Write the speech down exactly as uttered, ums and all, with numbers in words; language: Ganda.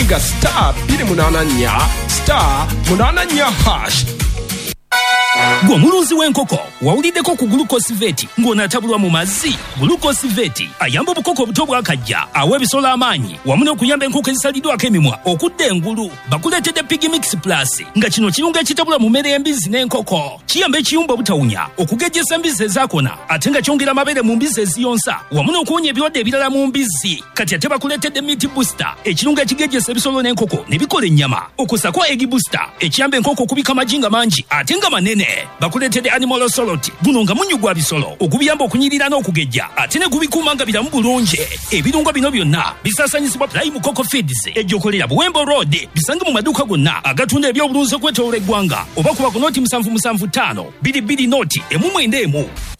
kuyiga star two munana nnya star munana nnya hash. Gwe omulunzi w'enkoko wawuliddeko ku gulukosiveti ng'onaatabulwa mu mazzi. Gulukosiveti ayamba obukoko obuto bwakajja, awa ebisolo amaanyi wamu n'okuyamba enkoko ezisaliddwako emimwa okudda engulu. Bakuleetedde Pigimix Plus nga kino kirungo ekitabula mu mmere y'embizzi n'enkoko. Kiyamba ekiyumba obutawunya, okugejjesa embizzi ezaakona ate nga kyongera amabeere mu mbizzi eziyonsa wamu n'okuwonya ebirwadde ebirala mu mbizzi. Kati ate bakuleetedde Meat Booster, ekirungo ekigejjesa ebisolo n'enkoko ne bikola ennyama. Okusako Egg Booster, ekiyamba enkoko okubika amagi nga mangi ate nga manene. Bakuleetedde Animal Solot, guno nga munyu gwa bisolo ogubiyamba okunyirira n'okugejja ate ne gubikuuma nga biramu bulungi. Ebirungo bino byonna bisaasanyizibwa Prime Coco Feeds, ejjokolera Buwembo Road. Bisange mu maduuka gonna agatunda ebyobulunzi okwetooloola eggwanga oba kuba ku nooti musanvu musanvu ttaano bbiri bbiri nooti emu mwenda emu.